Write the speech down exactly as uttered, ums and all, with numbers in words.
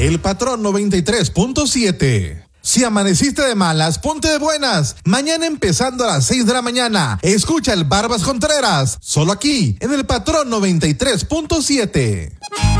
El Patrón noventa y tres punto siete. Si amaneciste de malas, ponte de buenas. Mañana empezando a las seis de la mañana, escucha el Barbas Contreras, solo aquí, en el Patrón noventa y tres punto siete.